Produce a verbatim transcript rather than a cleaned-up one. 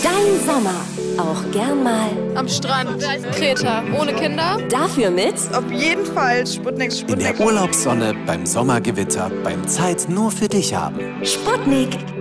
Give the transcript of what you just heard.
Dein Sommer. Auch gern mal am Strand. Kreta. Ohne Kinder. Dafür mit auf jeden Fall Sputnik, Sputnik. In der Urlaubssonne, beim Sommergewitter, beim Zeit nur für dich haben. Sputnik.